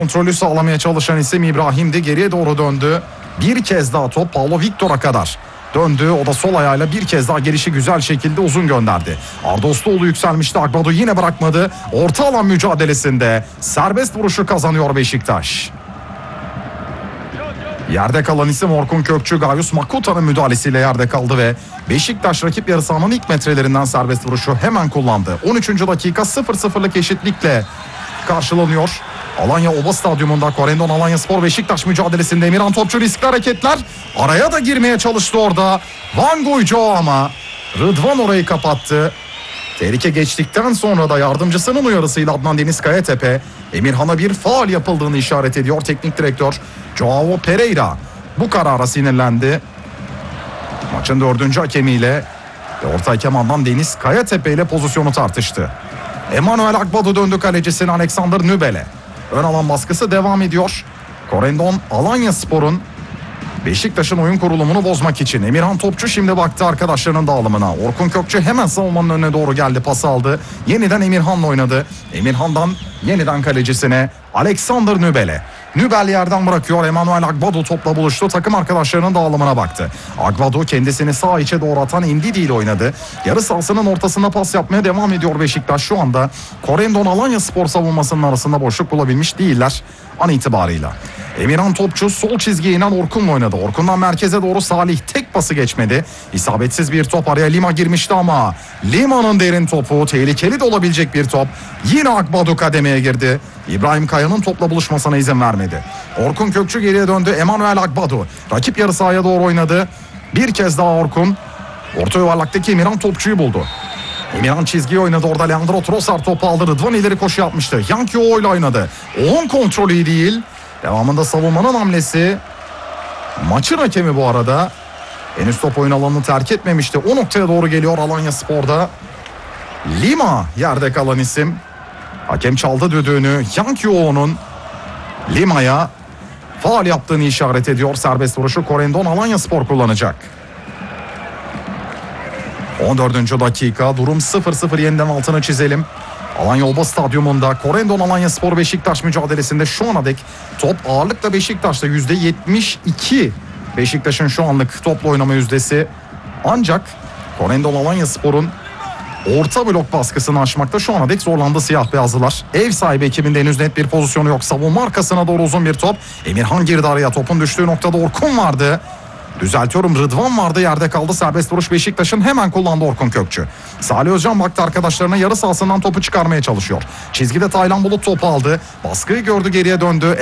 Kontrolü sağlamaya çalışan isim İbrahim'di. Geriye doğru döndü. Bir kez daha top Paulo Victor'a kadar döndü. O da sol ayağıyla bir kez daha gelişi güzel şekilde uzun gönderdi. Arda Usluoğlu yükselmişti. Agbadu yine bırakmadı. Orta alan mücadelesinde serbest vuruşu kazanıyor Beşiktaş. Yerde kalan isim Orkun Kökçü. Gayus Makuta'nın müdahalesiyle yerde kaldı ve Beşiktaş rakip yarı sahanın ilk metrelerinden serbest vuruşu hemen kullandı. 13. dakika 0-0'lık eşitlikle karşılanıyor. Alanya Oba Stadyumunda Korendon Alanyaspor Beşiktaş mücadelesinde Emirhan Topçu riskli hareketler. Araya da girmeye çalıştı orada. Van Goyco ama Rıdvan orayı kapattı. Tehlike geçtikten sonra da yardımcısının uyarısıyla Adnan Deniz Kayatepe Emirhan'a bir faul yapıldığını işaret ediyor. Teknik direktör Joao Pereira bu karara sinirlendi. Maçın 4. hakemiyle orta hakem Adnan Deniz Kayatepe ile pozisyonu tartıştı. Emmanuel Agbadu döndü kalecisine Alexander Nübel'e. Ön alan baskısı devam ediyor. Korendon Alanyaspor'un Beşiktaş'ın oyun kurulumunu bozmak için. Emirhan Topçu şimdi baktı arkadaşlarının dağılımına. Orkun Kökçü hemen savunmanın önüne doğru geldi, pası aldı. Yeniden Emirhan'la oynadı. Emirhan'dan yeniden kalecisine Alexander Nübel'e. Nübel yerden bırakıyor. Emmanuel Agbadu topla buluştu. Takım arkadaşlarının dağılımına baktı. Agbadu kendisini sağ içe doğru atan Ndidi ile oynadı. Yarı sahasının ortasında pas yapmaya devam ediyor Beşiktaş. Şu anda Korendon Alanyaspor savunmasının arasında boşluk bulabilmiş değiller an itibarıyla. Emirhan Topçu sol çizgiye inen Orkun'la oynadı. Orkun'dan merkeze doğru Salih, tek pası geçmedi. İsabetsiz bir top, araya Lima girmişti ama Lima'nın derin topu, tehlikeli de olabilecek bir top. Yine Agbadu kademeye girdi. İbrahim Kaya'nın topla buluşmasına izin vermedi. Orkun Kökçü geriye döndü. Emmanuel Agbadu rakip yarı sahaya doğru oynadı. Bir kez daha Orkun orta yuvarlaktaki Emirhan Topçu'yu buldu. Emirhan çizgiye oynadı. Orada Leandro Trossard topu aldı. Rıdvan ileri koşu yapmıştı. Yankio ile oynadı. Onun kontrolü iyi değil. Devamında savunmanın hamlesi. Maçın hakemi bu arada henüz top oyun alanını terk etmemişti. O noktaya doğru geliyor Alanyaspor'da. Lima yerde kalan isim. Hakem çaldı düdüğünü. Yankio'nun Lima'ya faul yaptığını işaret ediyor. Serbest vuruşu Korendon Alanyaspor kullanacak. 14. dakika, durum 0-0, yeniden altını çizelim. Alanya Oba Stadyumunda Korendon Alanyaspor Beşiktaş mücadelesinde şu ana dek top ağırlıkla Beşiktaş'ta %72 Beşiktaş'ın şu anlık topla oynama yüzdesi. Ancak Korendon Alanyaspor'un orta blok baskısını aşmakta şu ana dek zorlandı siyah beyazlılar. Ev sahibi ekibinde henüz net bir pozisyonu yok. Savunma arkasına doğru uzun bir top. Emirhan girdi araya, topun düştüğü noktada Orkun vardı. Düzeltiyorum, Rıdvan vardı, yerde kaldı. Serbest vuruş Beşiktaş'ın, hemen kullandı Orkun Kökçü. Salih Özcan baktı arkadaşlarına, yarı sahasından topu çıkarmaya çalışıyor. Çizgide Taylan Bulut topu aldı. Baskıyı gördü, geriye döndü.